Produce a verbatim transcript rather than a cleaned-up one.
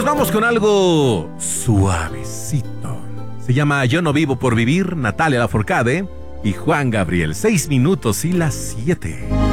vamos con algo suavecito. Se llama Yo no vivo por vivir, Natalia Lafourcade y Juan Gabriel. Seis minutos y las siete.